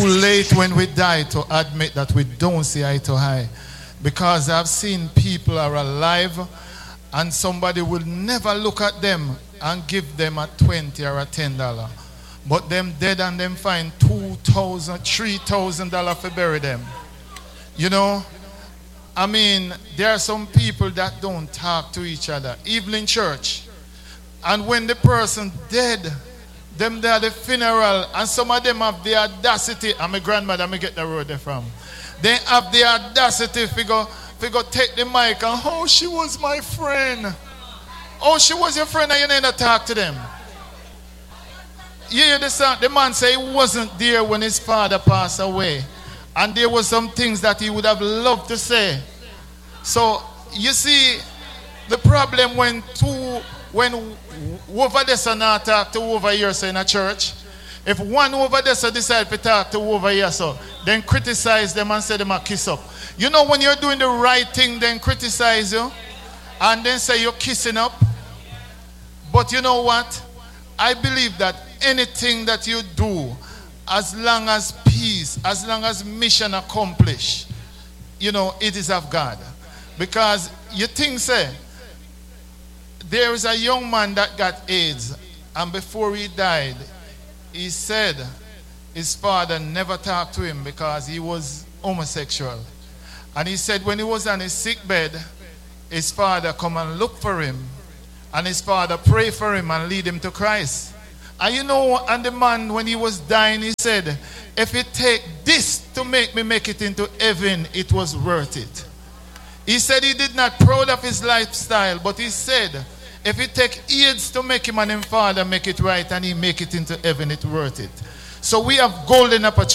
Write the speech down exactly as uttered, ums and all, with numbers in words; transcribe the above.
too late when we die to admit that we don't see eye to eye. Because I've seen people are alive and somebody will never look at them and give them a twenty or a ten dollar. But them dead and them find two thousand, three thousand dollars for bury them. You know, I mean, there are some people that don't talk to each other, even in church. And when the person dead, them there at the funeral, and some of them have the audacity, and my grandmother, me get the road there from. They have the audacity to go, to go take the mic and, oh, she was my friend. Oh, she was your friend and you never talk to them. You hear the song? The man say he wasn't there when his father passed away. And there were some things that he would have loved to say. So, you see, the problem when two, when over there so not talk to over here so in a church, if one over there so decide to talk to over here so, then criticize them and say them a kiss up. You know when you're doing the right thing, then criticize you, and then say you're kissing up. But you know what? I believe that anything that you do, as long as peace, as long as mission accomplished, you know, it is of God. Because you think, say, there is a young man that got AIDS, and before he died, he said his father never talked to him because he was homosexual. And he said when he was on his sick bed, his father come and look for him, and his father pray for him and lead him to Christ. And you know, and the man, when he was dying, he said, if it take this to make me make it into heaven, it was worth it. He said he did not proud of his lifestyle, but he said, if it take AIDS to make him and his father make it right and he make it into heaven, it's worth it. So we have golden opportunity.